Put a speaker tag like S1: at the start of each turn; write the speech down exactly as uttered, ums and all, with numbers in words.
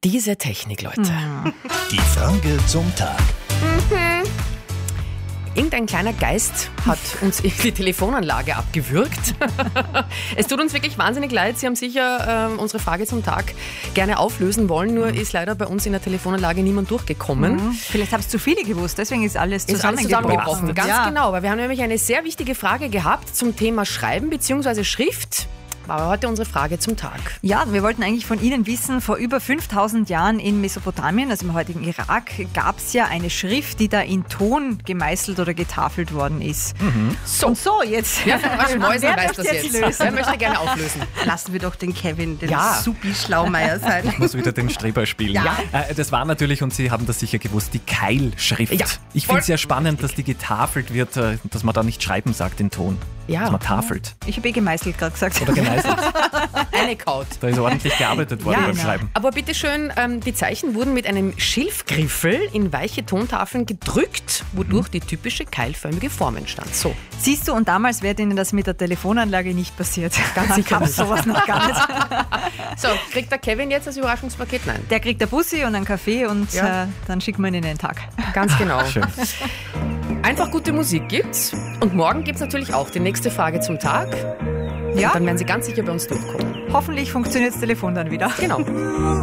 S1: Diese Technik, Leute.
S2: Mhm. Die Frage zum Tag.
S1: Mhm. Irgendein kleiner Geist hat uns die Telefonanlage abgewürgt. Es tut uns wirklich wahnsinnig leid. Sie haben sicher äh, unsere Frage zum Tag gerne auflösen wollen, nur ist leider bei uns in der Telefonanlage niemand durchgekommen.
S3: Mhm. Vielleicht haben es zu viele gewusst, deswegen ist alles
S1: Ist alles
S3: zusammengebrochen.
S1: zusammengebrochen. Ganz
S3: ja.
S1: genau, weil wir haben nämlich eine sehr wichtige Frage gehabt zum Thema Schreiben bzw. Schrift. War heute unsere Frage zum Tag.
S3: Ja, wir wollten eigentlich von Ihnen wissen, vor über fünftausend Jahren in Mesopotamien, also im heutigen Irak, gab es ja eine Schrift, die da in Ton gemeißelt oder getafelt worden ist.
S1: Mhm. So.
S3: Und so, jetzt.
S1: Ja, was Mäusen
S3: Wer
S1: weiß
S3: möchte
S1: das
S3: jetzt
S1: jetzt.
S3: lösen?
S1: Wer möchte gerne auflösen?
S4: Lassen wir doch den Kevin, den
S1: Ja.
S4: Supi-Schlaumeier sein.
S5: Ich muss wieder den Streber spielen.
S1: Ja.
S5: Äh, das war natürlich, und Sie haben das sicher gewusst, die Keilschrift.
S1: Ja,
S5: Ich
S1: voll
S5: finde es sehr spannend, dass die getafelt wird, äh, dass man da nicht schreiben sagt in Ton.
S1: Ja.
S5: Dass man tafelt
S3: Ich habe eh gemeißelt gerade gesagt.
S5: oder gemeißelt.
S1: Eine Kaut.
S5: Da ist ordentlich gearbeitet worden
S1: Ja,
S5: beim
S1: genau.
S5: Schreiben.
S1: Aber bitteschön, ähm, die Zeichen wurden mit einem Schilfgriffel in weiche Tontafeln gedrückt, wodurch die typische keilförmige Form entstand. So.
S3: Siehst du, und damals wäre denen das mit der Telefonanlage nicht passiert.
S1: Ganz sicher
S3: Gab's
S1: nicht.
S3: sowas noch gar nicht.
S1: So, kriegt der Kevin jetzt das Überraschungspaket? Nein.
S3: Der kriegt ein Bussi und einen Kaffee und
S1: Ja.
S3: äh, dann schicken wir ihn in den Tag.
S1: Ganz genau.
S5: Schön.
S1: Einfach gute Musik gibt's. Und morgen gibt's natürlich auch die nächste Frage zum Tag.
S3: Ja,
S1: Dann werden Sie ganz sicher bei uns durchkommen.
S3: hoffentlich funktioniert das Telefon dann wieder.
S1: Genau.